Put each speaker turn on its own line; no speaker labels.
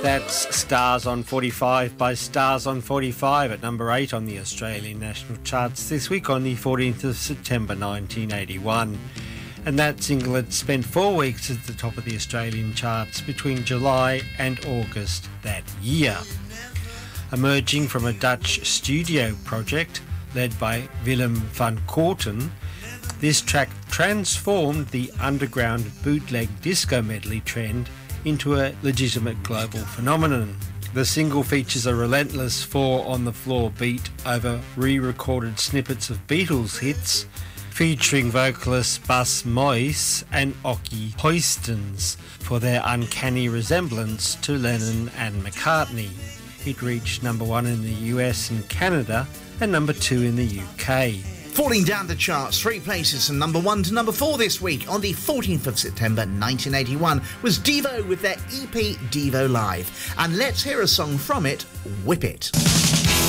That's Stars on 45 by Stars on 45 at number 8 on the Australian National Charts this week on the 14th of September 1981. And that single had spent 4 weeks at the top of the Australian charts between July and August that year. Emerging from a Dutch studio project led by Willem van Koorten, this track transformed the underground bootleg disco medley trend into a legitimate global phenomenon. The single features a relentless 4-on-the-floor beat over re-recorded snippets of Beatles hits, featuring vocalists Bas Moyes and Ockie Hoystens for their uncanny resemblance to Lennon and McCartney. It reached number 1 in the US and Canada and number 2 in the UK.
Falling down the charts 3 places from number 1 to number 4 this week on the 14th of September 1981 was Devo with their EP Devo Live. And let's hear a song from it, Whip It.